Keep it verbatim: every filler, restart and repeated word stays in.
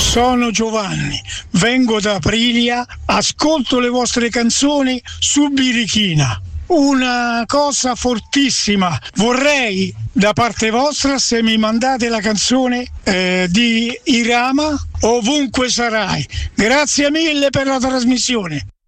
Sono Giovanni, vengo da Aprilia, ascolto le vostre canzoni su Birichina. Una cosa fortissima, vorrei da parte vostra se mi mandate la canzone eh, di Irama, Ovunque sarai. Grazie mille per la trasmissione.